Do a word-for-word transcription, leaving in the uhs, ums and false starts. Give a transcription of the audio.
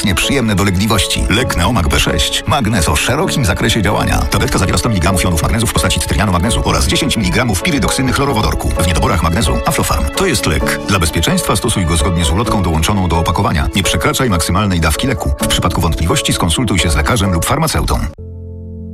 strasznie przyjemne dolegliwości. Lek Neomag B sześć. Magnez o szerokim zakresie działania. Tabletka zawiera sto miligramów jonów magnezu w postaci cytrynianu magnezu oraz dziesięć miligramów pirydoksyny chlorowodorku. W niedoborach magnezu Aflofarm. To jest lek. Dla bezpieczeństwa stosuj go zgodnie z ulotką dołączoną do opakowania. Nie przekraczaj maksymalnej dawki leku. W przypadku wątpliwości skonsultuj się z lekarzem lub farmaceutą.